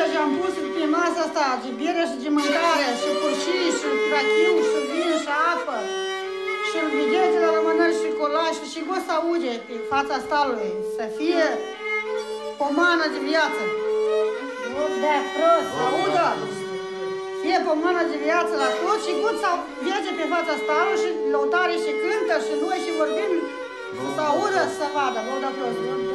ce am pus pe masa asta, de bere și de mâncare, și purșii, și rachiu, și vin, și apă, și vedeți la rămânări și colaș, și gos să aude pe fața stalului, să fie pomană de viață. Nu de prost. Să audă, fie pomană de viață la tot și gos să vede pe fața stalului și lăutare și cântă și noi și vorbim, să audă, să vadă, vă dă prost.